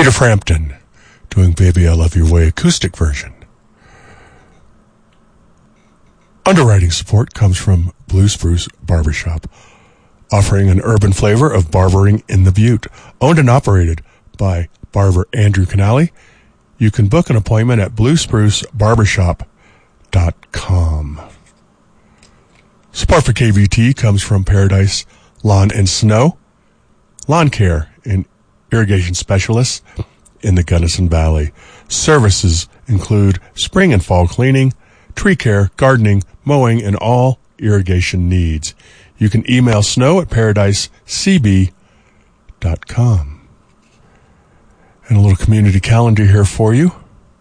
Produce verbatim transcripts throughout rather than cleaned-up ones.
Peter Frampton doing Baby I Love Your Way acoustic version. Underwriting support comes from Blue Spruce Barbershop, offering an urban flavor of barbering in the Butte. Owned and operated by barber Andrew Canali. You can book an appointment at blue spruce barbershop dot com. Support for K V T comes from Paradise Lawn and Snow, lawn care and irrigation specialists in the Gunnison Valley. Services include spring and fall cleaning, tree care, gardening, mowing, and all irrigation needs. You can email snow at paradise c b dot com. And a little community calendar here for you.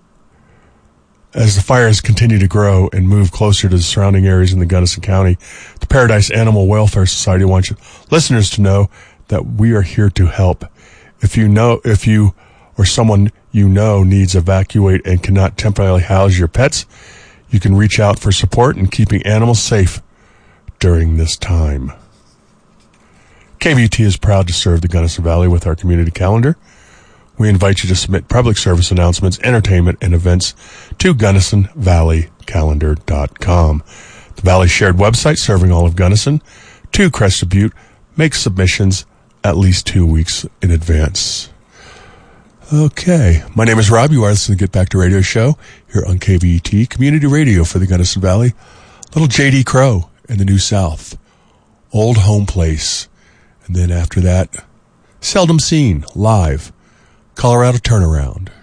As the fires continue to grow and move closer to the surrounding areas in the Gunnison County, the Paradise Animal Welfare Society wants you, listeners to know that we are here to help. If you know, if you or someone you know needs evacuate and cannot temporarily house your pets, you can reach out for support in keeping animals safe during this time. K V T is proud to serve the Gunnison Valley with our community calendar. We invite you to submit public service announcements, entertainment, and events to gunnison valley calendar dot com. The Valley shared website serving all of Gunnison to Crested Butte makes submissions at least two weeks in advance. Okay, my name is Rob. You are listening to Get Back to Radio show here on K V T, community radio for the Gunnison Valley. Little J D Crowe in the New South, Old Home Place. And then after that, Seldom Seen, live, Colorado Turnaround.